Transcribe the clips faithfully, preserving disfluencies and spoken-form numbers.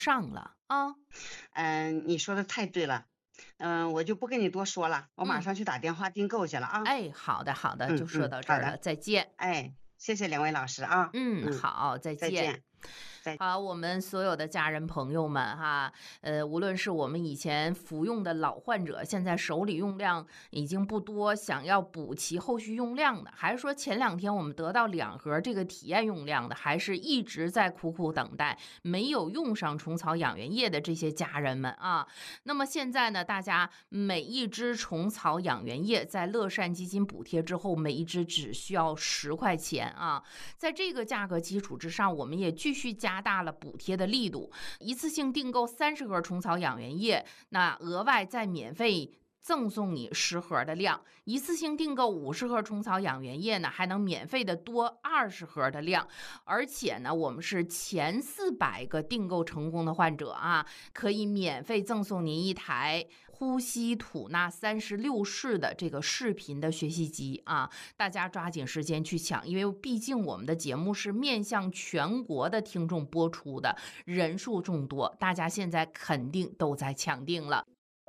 上了啊。 嗯，你说的太对了。嗯，我就不跟你多说了，我马嗯， 上去打电话订购去了啊。 哎，好的好的，就说嗯嗯，好的。 到这儿了，再见。 哎，谢谢两位老师啊。 嗯， 嗯， 好，再见。 再见。再好，我们所有的家人朋友们哈，呃，无论是我们以前服用的老患者，现在手里用量已经不多，想要补齐后续用量的，还是说前两天我们得到两盒这个体验用量的，还是一直在苦苦等待没有用上虫草养元液的这些家人们啊。那么现在呢，大家每一支虫草养元液在乐善基金补贴之后，每一支只需要十块钱啊。在这个价格基础之上，我们也继续加大了补贴的力度，一次性订购三十盒虫草养元液，那额外再免费赠送你十盒的量，一次性订购五十盒虫草养元液呢，还能免费的多二十盒的量，而且呢，我们是前四百个订购成功的患者啊，可以免费赠送您一台呼吸吐纳三十六式的这个视频的学习机啊，大家抓紧时间去抢，因为毕竟我们的节目是面向全国的听众播出的，人数众多，大家现在肯定都在抢订了。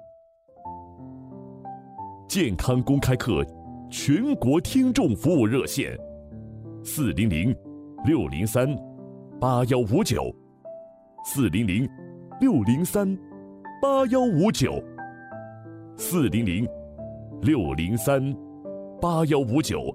健康公开课全国听众服务热线：四零零六零三八幺五九，四零零六零三八幺五九，四零零六零三八幺五九。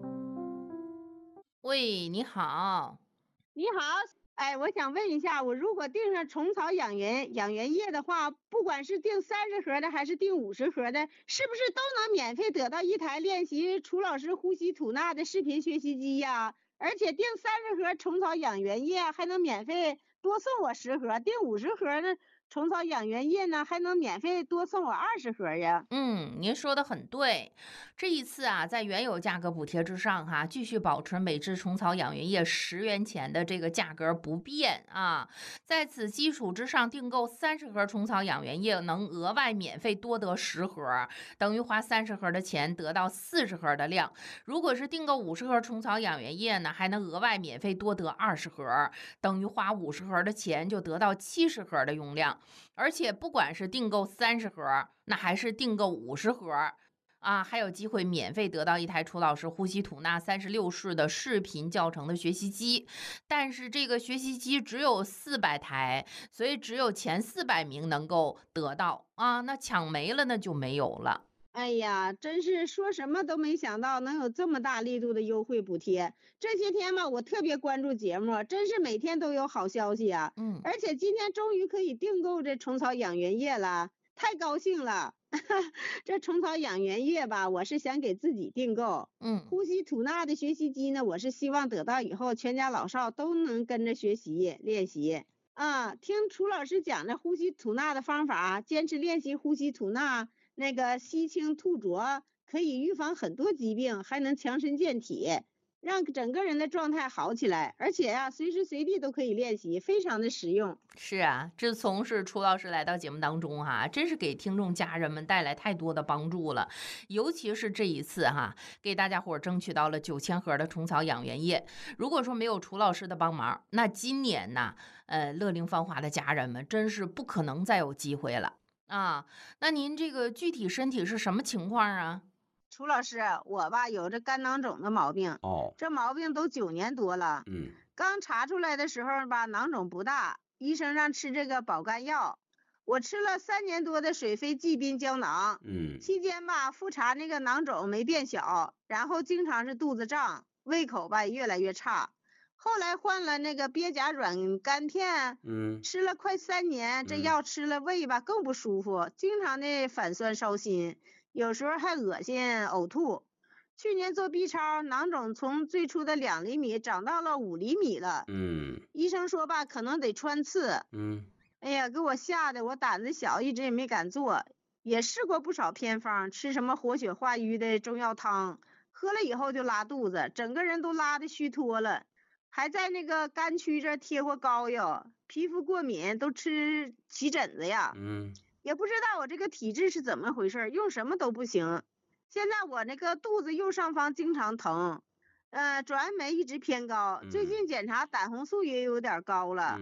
喂，你好。 你好，哎，我想问一下，我如果订上虫草养元养元液的话，不管是订三十盒的还是订五十盒的，是不是都能免费得到一台练习楚老师呼吸吐纳的视频学习机呀？而且订三十盒虫草养元液还能免费多送我十盒，订五十盒的虫草养元液呢，还能免费多送我二十盒呀。 嗯，您说的很对。这一次啊，在原有价格补贴之上哈，继续保持每支虫草养元液十元钱的这个价格不变啊。在此基础之上，订购三十盒虫草养元液能额外免费多得十盒，等于花三十盒的钱得到四十盒的量。如果是订购五十盒虫草养元液呢，还能额外免费多得二十盒，等于花五十盒的钱就得到七十盒的用量。而且不管是订购三十盒，那还是订购五十盒啊，还有机会免费得到一台楚老师呼吸吐纳三十六式的视频教程的学习机。但是这个学习机只有四百台，所以只有前四百名能够得到啊，那抢没了那就没有了。 哎呀，真是说什么都没想到能有这么大力度的优惠补贴。这些天嘛，我特别关注节目，真是每天都有好消息啊。 嗯， 而且今天终于可以订购这虫草养元液了，太高兴了。这虫草养元液吧，我是想给自己订购。 嗯， 呼吸吐纳的学习机呢，我是希望得到以后全家老少都能跟着学习练习。啊，听楚老师讲这呼吸吐纳的方法，坚持练习呼吸吐纳。那个吸清吐浊可以预防很多疾病，还能强身健体，让整个人的状态好起来。而且啊，随时随地都可以练习，非常的实用。 是啊，自从是楚老师来到节目当中哈、啊，真是给听众家人们带来太多的帮助了。尤其是这一次哈、啊，给大家伙争取到了九千盒的虫草养元液。如果说没有楚老师的帮忙，那今年呢，呃，乐龄芳华的家人们真是不可能再有机会了。啊，那您这个具体身体是什么情况啊？ 楚老师，我吧有这肝囊肿的毛病， 哦， 这毛病都九年多了。 嗯， 刚查出来的时候吧，囊肿不大，医生让吃这个保肝药，我吃了三年多的水飞济滨胶囊。 嗯， 期间吧，复查那个囊肿没变小，然后经常是肚子胀，胃口吧越来越差。后来换了那个鳖甲软甘片， 嗯， 吃了快三年，这嗯药吃了胃吧更不舒服，经常的反酸烧心，有时候还恶心呕吐。去年做 B 超，囊肿从最初的两厘米长到了五厘米了。 嗯， 医生说吧，可能得穿刺。 嗯， 哎呀，给我吓得我胆子小，一直也没敢做，也试过不少偏方，吃什么活血化瘀的中药汤，喝了以后就拉肚子，整个人都拉的虚脱了。还在那个肝区这贴过膏药，皮肤过敏都吃起疹子呀。 嗯， 也不知道我这个体质是怎么回事，用什么都不行。现在我那个肚子右上方经常疼，呃，转氨酶一直偏高，最近检查胆红素也有点高了。 嗯，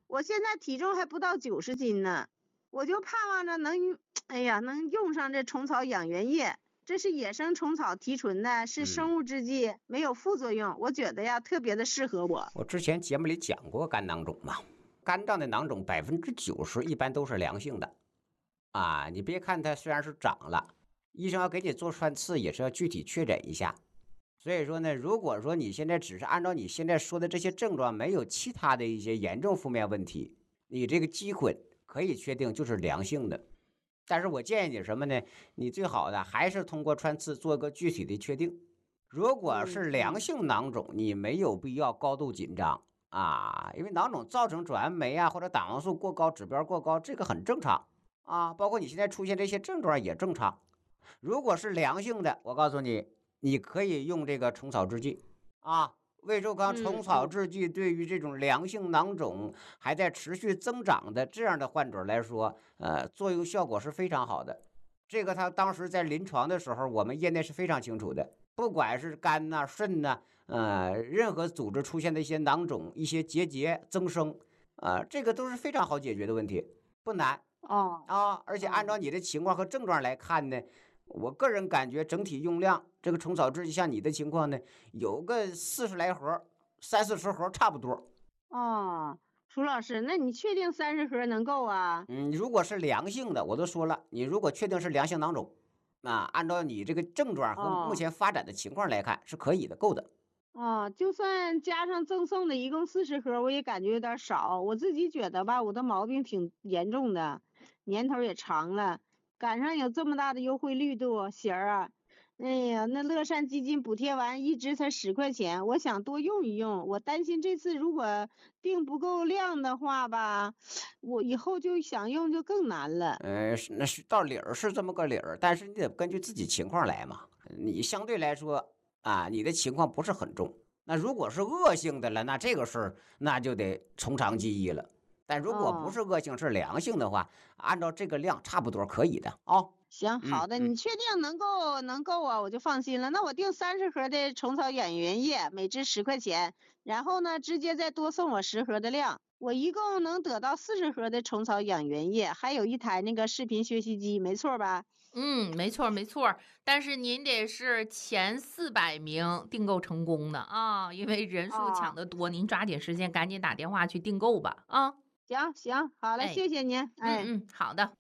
我现在体重还不到九十斤呢，我就盼望着能，哎呀，能用上这虫草养元液。这是野生虫草提纯的，是生物制剂，嗯、没有副作用，我觉得呀特别的适合我。 我之前节目里讲过肝囊肿嘛，肝脏的囊肿百分之九十一般都是良性的，啊，你别看它虽然是长了，医生要给你做穿刺也是要具体确诊一下。所以说呢，如果说你现在只是按照你现在说的这些症状，没有其他的一些严重负面问题，你这个肌混可以确定就是良性的。但是我建议你什么呢？你最好的还是通过穿刺做个具体的确定。如果是良性囊肿，你没有必要高度紧张啊，因为囊肿造成转氨酶啊或者胆黄素过高、指标过高，这个很正常啊。包括你现在出现这些症状也正常。如果是良性的，我告诉你，你可以用这个虫草制剂啊。胃寿康虫草制剂对于这种良性囊肿还在持续增长的这样的患者来说，呃，作用效果是非常好的。这个他当时在临床的时候，我们业内是非常清楚的。不管是肝呐、肾呐，呃，任何组织出现的一些囊肿、一些结节增生，呃，这个都是非常好解决的问题，不难哦啊。而且按照你的情况和症状来看呢，我个人感觉整体用量，这个虫草制剂像你的情况呢，有个四十来盒，三四十盒差不多。 哦，舒老师，那你确定三十盒能够啊？ 嗯，如果是良性的，我都说了，你如果确定是良性囊肿，啊，按照你这个症状和目前发展的情况来看，哦、是可以的，够的。 哦，就算加上赠送的一共四十盒，我也感觉有点少。我自己觉得吧，我的毛病挺严重的，年头也长了。赶上有这么大的优惠力度，贤儿啊，哎呀，那乐善基金补贴完一支才十块钱，我想多用一用。我担心这次如果订不够量的话吧，我以后就想用就更难了。 呃，是那是到理儿是这么个理儿，但是你得根据自己情况来嘛。你相对来说啊，你的情况不是很重。那如果是恶性的了，那这个事儿那就得从长计议了。但如果不是恶性，是良性的话，按照这个量差不多可以的啊、哦。 行，好的， 嗯、 你确定能够能够啊，我就放心了。那我订三十盒的虫草养元液，每支十块钱，然后呢，直接再多送我十盒的量，我一共能得到四十盒的虫草养元液，还有一台那个视频学习机，没错吧？ 嗯，没错没错，但是您得是前四百名订购成功的啊，因为人数抢得多，哦、您抓紧时间赶紧打电话去订购吧啊。 行行，好嘞，哎、谢谢您。哎， 嗯嗯，好的。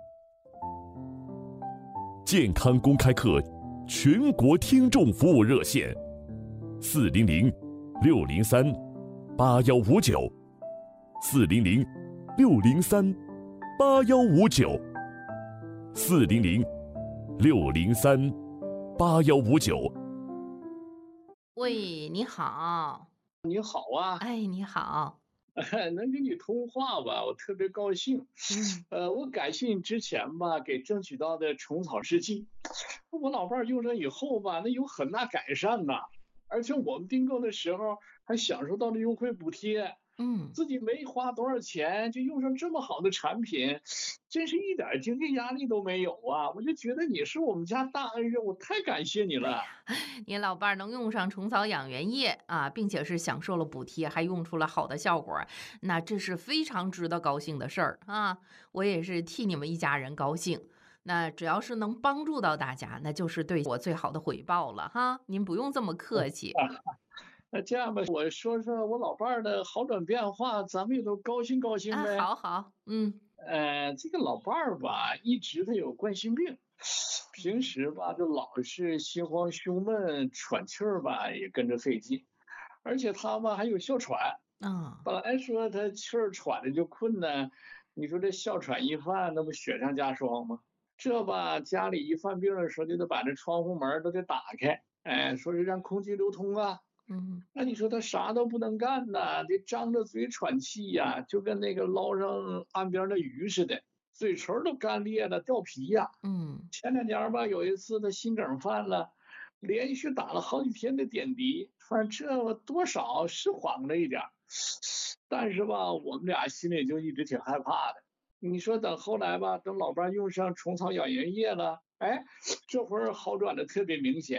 健康公开课全国听众服务热线：四零零六零三八幺五九，四零零六零三八幺五九，四零零六零三八幺五九。 喂，你好。 你好啊。 哎，你好。 能跟你通话吧，我特别高兴。 嗯， 呃，我感谢你之前吧给争取到的虫草制剂，我老伴儿用上以后吧，那有很大改善呐。而且我们订购的时候还享受到了优惠补贴。 嗯， 自己没花多少钱就用上这么好的产品，真是一点经济压力都没有啊！我就觉得你是我们家大恩人，我太感谢你了。 你老伴儿能用上虫草养元液啊，并且是享受了补贴，还用出了好的效果，那这是非常值得高兴的事儿啊！我也是替你们一家人高兴。那只要是能帮助到大家，那就是对我最好的回报了哈！您不用这么客气。 那这样吧，我说说我老伴儿的好转变化，咱们也都高兴高兴呗。 啊，好好，嗯， 呃，这个老伴儿吧，一直他有冠心病，平时吧就老是心慌胸闷，喘气儿吧也跟着费劲，而且他吧还有哮喘。 啊， 本来说他气儿喘的就困难，你说这哮喘一犯，那不雪上加霜吗？这吧家里一犯病的时候，就得把这窗户门都得打开，哎，说是让空气流通啊。 嗯， 那你说他啥都不能干呐，得张着嘴喘气呀，就跟那个捞上岸边的鱼似的，嘴唇都干裂了，掉皮呀。 嗯， 前两年吧，有一次他心梗犯了，连续打了好几天的点滴，反正这多少是缓了一点，但是吧，我们俩心里就一直挺害怕的。你说等后来吧，等老伴用上虫草养元液了，哎，这会儿好转的特别明显。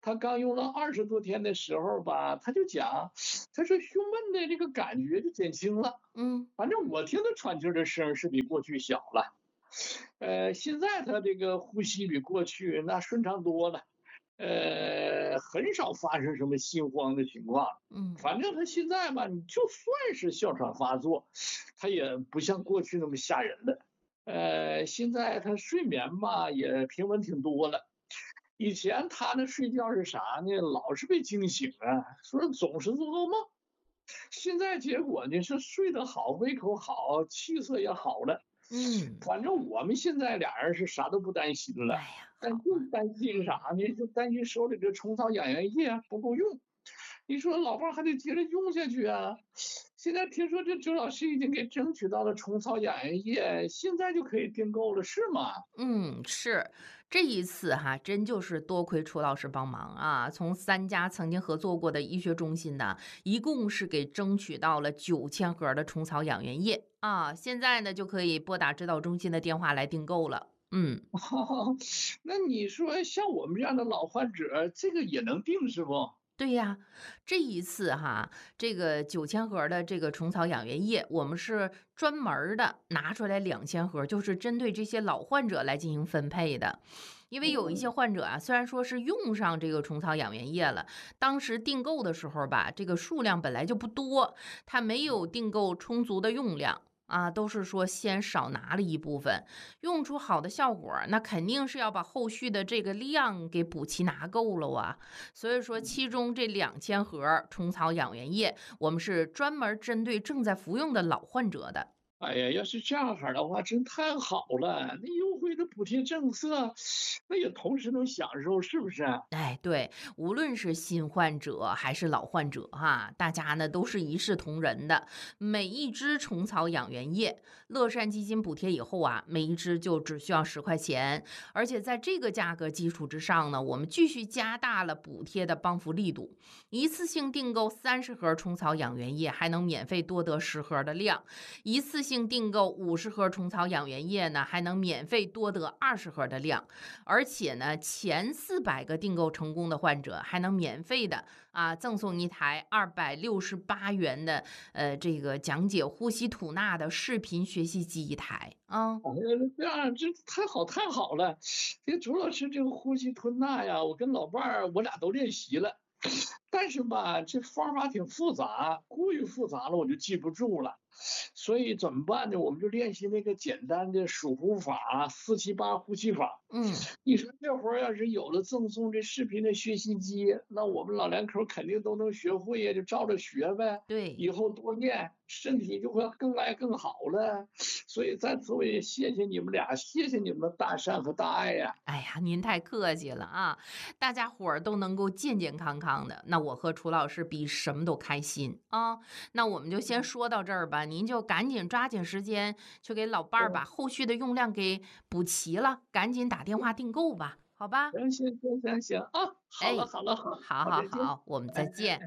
他刚用了二十多天的时候吧，他就讲，他说胸闷的这个感觉就减轻了。 嗯反正我听他喘气儿的声是比过去小了。呃，现在他这个呼吸比过去那顺畅多了。呃，很少发生什么心慌的情况。 嗯反正他现在吧，你就算是哮喘发作，他也不像过去那么吓人了。呃，现在他睡眠吧也平稳挺多了。以前他那睡觉是啥呢？老是被惊醒啊，说总是做噩梦。现在结果呢是睡得好，胃口好，气色也好了。 嗯， 反正我们现在俩人是啥都不担心了。 哎呀， 但好就担心啥呢？就担心手里这虫草养元液不够用。你说老伴儿还得接着用下去啊。现在听说这周老师已经给争取到了虫草养元液，现在就可以订购了，是吗？ 嗯，是这一次哈，真就是多亏楚老师帮忙啊！从三家曾经合作过的医学中心呢，一共是给争取到了九千盒的虫草养元液啊！现在呢，就可以拨打指导中心的电话来订购了。嗯。 那你说像我们这样的老患者，这个也能订是不？ 对呀，这一次哈，这个九千盒的这个虫草养元液，我们是专门的拿出来两千盒，就是针对这些老患者来进行分配的。因为有一些患者啊，虽然说是用上这个虫草养元液了，当时订购的时候吧，这个数量本来就不多，他没有订购充足的用量。啊，都是说先少拿了一部分，用出好的效果，那肯定是要把后续的这个量给补齐拿够了啊。所以说，其中这两千盒虫草养元液，我们是专门针对正在服用的老患者的。 哎呀，要是这样式儿的话，真太好了！那优惠的补贴政策，那也同时能享受，是不是？ 哎，对，无论是新患者还是老患者哈，大家呢都是一视同仁的。每一支虫草养元液，乐善基金补贴以后啊，每一支就只需要十块钱，而且在这个价格基础之上呢，我们继续加大了补贴的帮扶力度。一次性订购三十盒虫草养元液，还能免费多得十盒的量；一次性订购五十盒虫草养元液呢，还能免费多得二十盒的量。而且呢，前四百个订购成功的患者还能免费的啊赠送一台二百六十八元的呃这个讲解呼吸吐纳的视频学习机一台啊。 哎呀，这样这太好太好了！这个朱老师这个呼吸吞纳呀，我跟老伴儿我俩都练习了，但是吧，这方法挺复杂，过于复杂了我就记不住了。所以怎么办呢？我们就练习那个简单的数呼法，四七八呼吸法。 嗯， 你说这会儿要是有了赠送这视频的学习机，那我们老两口肯定都能学会呀，就照着学呗。 对， 以后多练，身体就会更来更好了。所以在此我也谢谢你们俩，谢谢你们的大善和大爱呀。 哎呀，您太客气了啊！大家伙儿都能够健健康康的，那我和楚老师比什么都开心啊！那我们就先说到这儿吧，您就赶紧抓紧时间去给老伴儿把后续的用量给补齐了，赶紧打电话订购吧，好吧？ 行行行行行啊，好哎了好了好， 好好再见好，我们再见。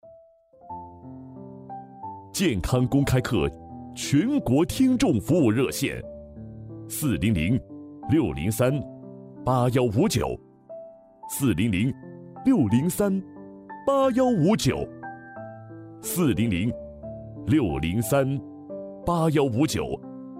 健康公开课全国听众服务热线：四零零六零三八幺五九，四零零六零三八幺五九，四零零六零三八幺五九。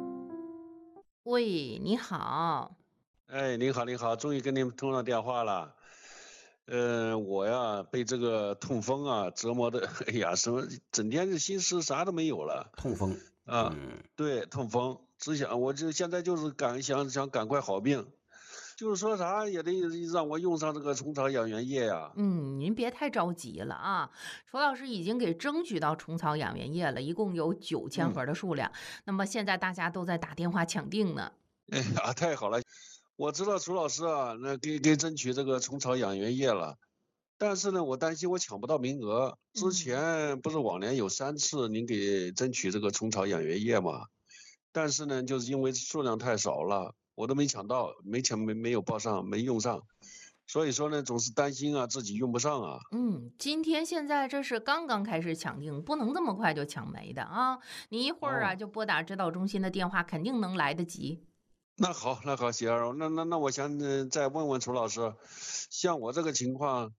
喂，你好。 哎，您好，您好，终于跟您通上电话了。呃，我呀被这个痛风啊折磨的，哎呀，什么整天的心思啥都没有了。 痛风啊， 嗯， 对，痛风，只想我这现在就是赶想想赶快好病，就是说啥也得让我用上这个虫草养元液呀。 嗯，您别太着急了啊！楚老师已经给争取到虫草养元液了，一共有九千盒的数量。那么现在大家都在打电话抢订呢。 哎呀，太好了！我知道楚老师啊，那给给争取这个虫草养元液了，但是呢，我担心我抢不到名额。之前不是往年有三次您给争取这个虫草养元液嘛，但是呢，就是因为数量太少了，我都没抢到，没抢没没有报上，没用上，所以说呢，总是担心啊自己用不上啊。 嗯，今天现在这是刚刚开始抢订，不能这么快就抢没的啊！你一会儿啊、 哦、 就拨打指导中心的电话，肯定能来得及。 那好，那好，喜儿，那那那我想、呃、再问问楚老师，像我这个情况，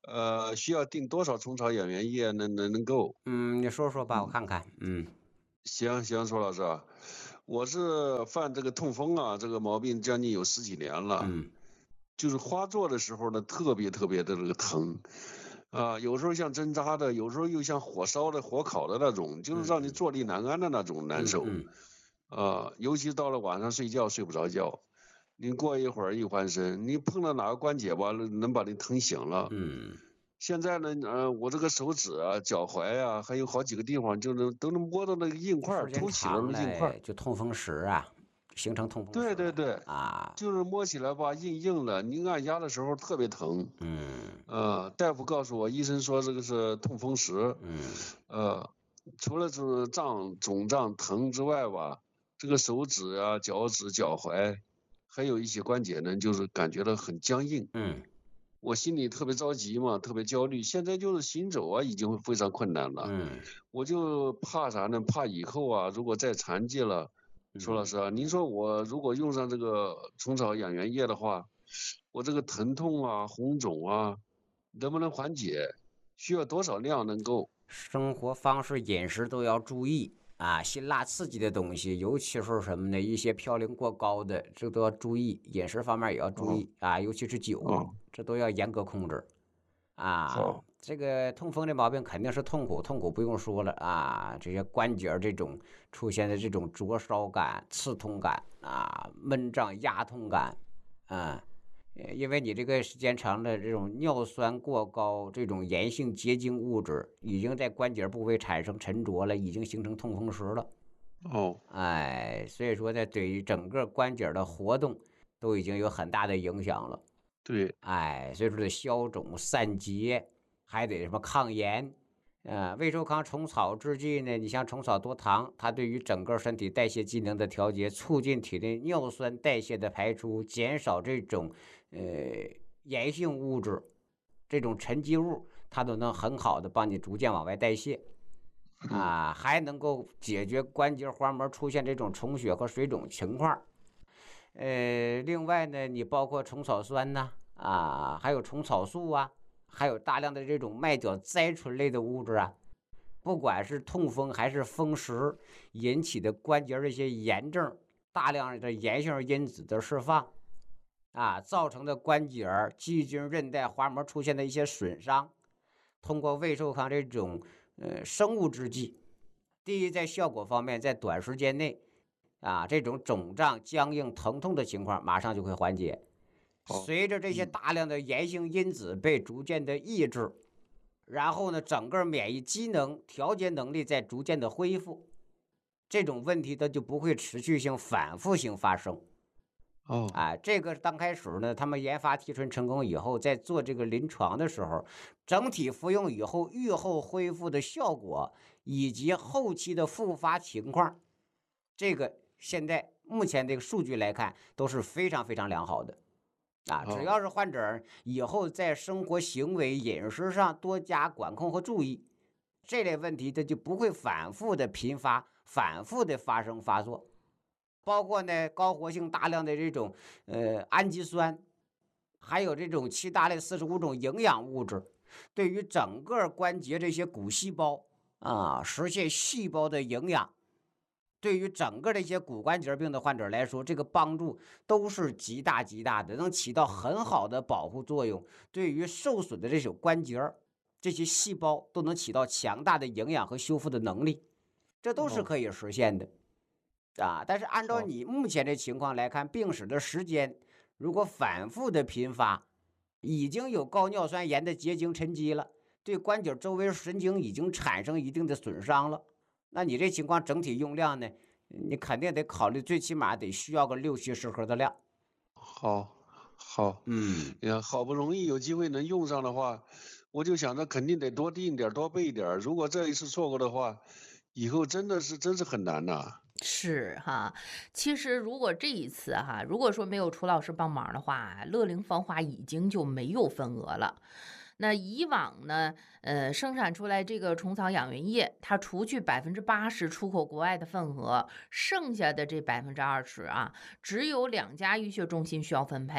呃，需要定多少虫草养源液能能能够？ 嗯，你说说吧，我看看。嗯， 行行，苏老师啊，我是犯这个痛风啊，这个毛病将近有十几年了。 嗯， 就是发作的时候呢，特别特别的这个疼，啊，有时候像针扎的，有时候又像火烧的、火烤的那种，就是让你坐立难安的那种难受。 嗯啊，尤其到了晚上睡觉睡不着觉，你过一会儿一翻身，你碰到哪个关节吧，能把你疼醒了。 嗯现在呢，呃，我这个手指啊、脚踝啊，还有好几个地方，就能都能摸到那个硬块， 时间凸起的长那个硬块。 了就痛风石啊，形成痛风石了对对对， 啊。 就是摸起来吧，硬硬的，你按压的时候特别疼。 嗯呃，大夫告诉我，医生说这个是痛风石。 嗯呃，除了是胀、肿胀、疼之外吧，这个手指啊、脚趾、脚踝，还有一些关节呢，就是感觉到很僵硬。 嗯我心里特别着急嘛，特别焦虑。现在就是行走啊，已经非常困难了。 嗯我就怕啥呢？怕以后啊，如果再残疾了，苏老师啊，您说我如果用上这个虫草养源液的话，我这个疼痛啊、红肿啊，能不能缓解？需要多少量能够？ 生活方式、饮食都要注意啊，辛辣刺激的东西，尤其是什么呢？一些嘌呤过高的，这都要注意。饮食方面也要注意啊，尤其是酒， 哦这都要严格控制啊。 好， 这个痛风的毛病肯定是痛苦，痛苦不用说了啊，这些关节这种出现的这种灼烧感、刺痛感啊、闷胀、压痛感啊。呃因为你这个时间长了，这种尿酸过高，这种炎性结晶物质已经在关节部位产生沉着了，已经形成痛风石了。 哦， 哎，所以说呢，对于整个关节的活动都已经有很大的影响了。 对， 哎，所以说得消肿散结，还得什么抗炎。呃，胃寿康虫草制剂呢，你像虫草多糖，它对于整个身体代谢机能的调节，促进体内尿酸代谢的排出，减少这种呃炎性物质，这种沉积物，它都能很好的帮你逐渐往外代谢。啊，还能够解决关节滑膜出现这种充血和水肿情况。呃，另外呢，你包括虫草酸呐，啊，还有虫草素啊，还有大量的这种麦角甾醇类的物质啊，不管是痛风还是风湿引起的关节的一些炎症，大量的炎性因子的释放，啊，造成的关节、肌筋、韧带、滑膜出现的一些损伤，通过胃寿康这种呃生物制剂，第一在效果方面，在短时间内。啊，这种肿胀、僵硬、疼痛的情况马上就会缓解。随着这些大量的炎性因子被逐渐的抑制，然后呢，整个免疫机能调节能力在逐渐的恢复，这种问题它就不会持续性、反复性发生。 哦， 啊，这个刚开始呢，他们研发提纯成功以后，在做这个临床的时候，整体服用以后愈后恢复的效果以及后期的复发情况，这个。现在目前这个数据来看都是非常非常良好的，啊，只要是患者以后在生活行为、饮食上多加管控和注意，这类问题它就不会反复的频发、反复的发生发作。包括呢高活性大量的这种呃氨基酸，还有这种七大类四十五种营养物质，对于整个关节这些骨细胞啊，实现细胞的营养。对于整个的一些骨关节病的患者来说，这个帮助都是极大极大的，能起到很好的保护作用。对于受损的这种关节、这些细胞都能起到强大的营养和修复的能力，这都是可以实现的。啊，但是按照你目前的情况来看，病史的时间如果反复的频发，已经有高尿酸盐的结晶沉积了，对关节周围神经已经产生一定的损伤了。那你这情况整体用量呢？你肯定得考虑，最起码得需要个六七十盒的量。 好，好， 嗯， 呀，好不容易有机会能用上的话，我就想着肯定得多订点，多备点。如果这一次错过的话，以后真的是真是很难呐。 是哈，其实如果这一次哈，如果说没有楚老师帮忙的话，乐龄芳华已经就没有份额了。那以往呢，呃，生产出来这个虫草养源液，它除去百分之八十出口国外的份额，剩下的这百分之二十啊，只有两家医学中心需要分配。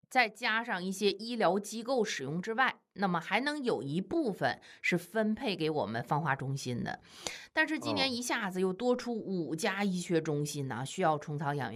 再加上一些医疗机构使用之外，那么还能有一部分是分配给我们放化中心的。但是今年一下子又多出五家医学中心呢、啊，需要虫草养元